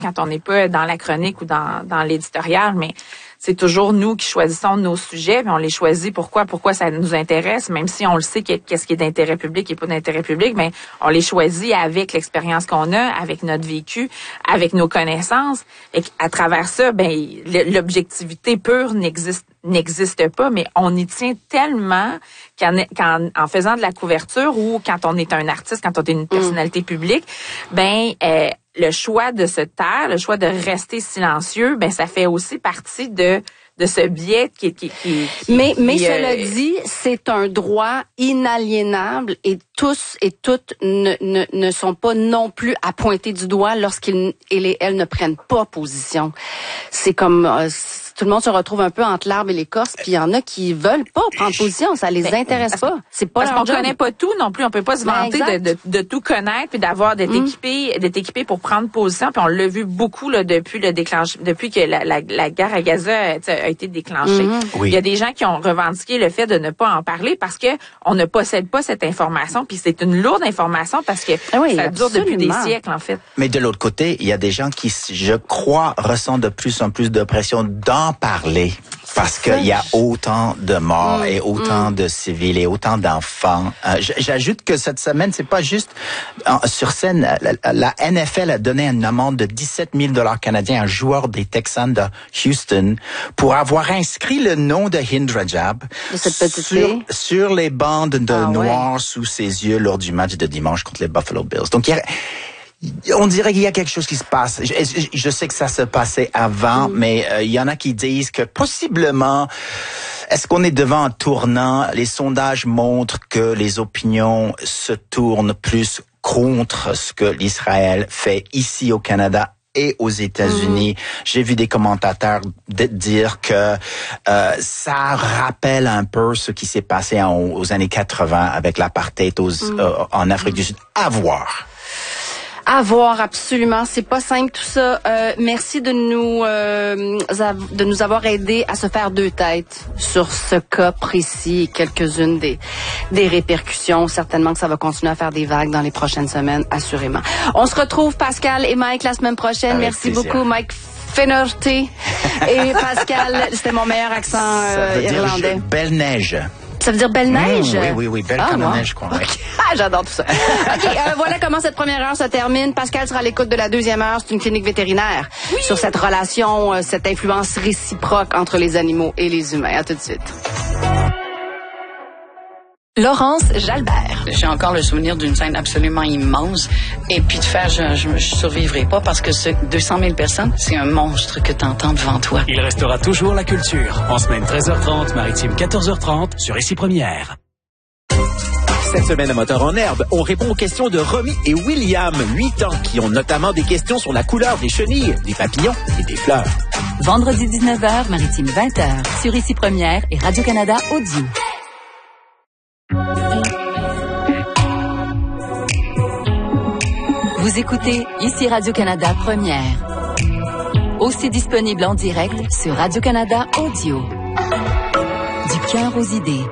quand on n'est pas dans la chronique ou dans l'éditorial, mais c'est toujours nous qui choisissons nos sujets, mais on les choisit pourquoi ça nous intéresse, même si on le sait qu'est-ce qui est d'intérêt public et pas d'intérêt public, mais on les choisit avec l'expérience qu'on a, avec notre vécu, avec nos connaissances. Et à travers ça, l'objectivité pure n'existe pas, mais on y tient tellement qu'en faisant de la couverture ou quand on est un artiste, quand on est une personnalité publique, le choix de se taire, le choix de rester silencieux, ça fait aussi partie de ce biais qui Mais cela dit, c'est un droit inaliénable et tous et toutes ne sont pas non plus à pointer du doigt lorsqu'ils et elles ne prennent pas position. C'est comme tout le monde se retrouve un peu entre l'arbre et l'écorce, puis il y en a qui veulent pas prendre position, ça les intéresse pas. C'est pas parce leur job. Qu'on connaît pas tout non plus, on peut pas se vanter de tout connaître puis d'être équipé pour prendre position, puis on l'a vu beaucoup là depuis que la guerre à Gaza a été déclenchée. Oui. Il y a des gens qui ont revendiqué le fait de ne pas en parler parce que on ne possède pas cette information, puis c'est une lourde information parce que ça dure depuis des siècles en fait. Mais de l'autre côté, il y a des gens qui, je crois, ressentent de plus en plus de pression d'en parler parce qu'il y a autant de morts et autant de civils et autant d'enfants. J'ajoute que cette semaine, c'est pas juste sur scène. La NFL a donné une amende de 17 000 $ canadiens à un joueur des Texans de Houston pour avoir inscrit le nom de Hind Rajab sur les bandes de noir sous ses yeux lors du match de dimanche contre les Buffalo Bills. Donc, on dirait qu'il y a quelque chose qui se passe. Je sais que ça se passait avant, mais il y en a qui disent que possiblement, est-ce qu'on est devant un tournant? Les sondages montrent que les opinions se tournent plus contre ce que l'Israël fait ici au Canada et aux États-Unis. J'ai vu des commentateurs dire que ça rappelle un peu ce qui s'est passé aux années 80 avec l'apartheid en Afrique du Sud. À voir. À voir, absolument. C'est pas simple tout ça. Merci de nous avoir aidés à se faire deux têtes sur ce cas précis et quelques-unes des répercussions. Certainement que ça va continuer à faire des vagues dans les prochaines semaines, assurément. On se retrouve, Pascal et Mike, la semaine prochaine. Avec Merci plaisir. beaucoup, Mike Finnerty et Pascal. C'était mon meilleur accent irlandais. Belle neige. Ça veut dire belle neige? Oui, belle comme neige, je crois. Okay. J'adore tout ça. OK, voilà comment cette première heure se termine. Pascal sera à l'écoute de la deuxième heure. C'est une clinique vétérinaire sur cette relation, cette influence réciproque entre les animaux et les humains. À tout de suite. Laurence Jalbert. J'ai encore le souvenir d'une scène absolument immense. Et puis de faire, je survivrai pas parce que 200 000 personnes, c'est un monstre que t'entends devant toi. Il restera toujours la culture. En semaine 13h30, maritime 14h30, sur Ici Première. Cette semaine à Moteur en herbe, on répond aux questions de Romy et William, 8 ans, qui ont notamment des questions sur la couleur des chenilles, des papillons et des fleurs. Vendredi 19h, maritime 20h, sur Ici Première et Radio-Canada Audio. Vous écoutez Ici Radio-Canada Première. Aussi disponible en direct sur Radio-Canada Audio. Du cœur aux idées.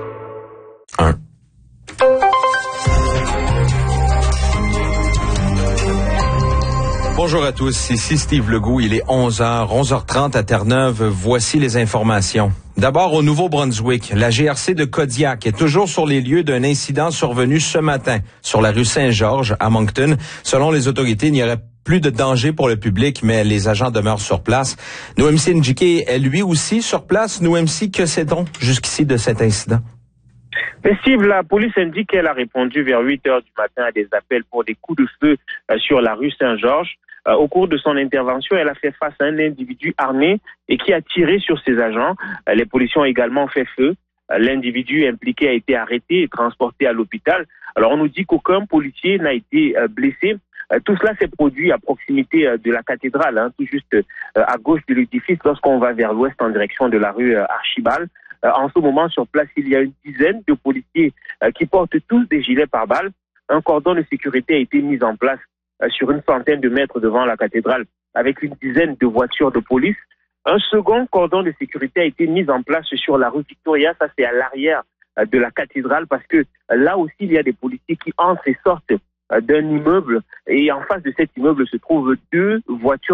Bonjour à tous, ici Steve Legault, il est 11h30 à Terre-Neuve. Voici les informations. D'abord, au Nouveau-Brunswick, la GRC de Kodiak est toujours sur les lieux d'un incident survenu ce matin sur la rue Saint-Georges à Moncton. Selon les autorités, il n'y aurait plus de danger pour le public, mais les agents demeurent sur place. Nouemsi Njike est lui aussi sur place. Nouemsi, que sait-on jusqu'ici de cet incident? Mais Steve, la police indique qu'elle a répondu vers 8 heures du matin à des appels pour des coups de feu sur la rue Saint-Georges. Au cours de son intervention, elle a fait face à un individu armé et qui a tiré sur ses agents. Les policiers ont également fait feu. L'individu impliqué a été arrêté et transporté à l'hôpital. Alors on nous dit qu'aucun policier n'a été blessé. Tout cela s'est produit à proximité de la cathédrale, tout juste à gauche de l'édifice lorsqu'on va vers l'ouest en direction de la rue Archibald. En ce moment, sur place, il y a une dizaine de policiers qui portent tous des gilets pare-balles. Un cordon de sécurité a été mis en place sur une centaine de mètres devant la cathédrale avec une dizaine de voitures de police. Un second cordon de sécurité a été mis en place sur la rue Victoria. Ça, c'est à l'arrière de la cathédrale parce que là aussi, il y a des policiers qui entrent et sortent d'un immeuble et en face de cet immeuble se trouvent deux voitures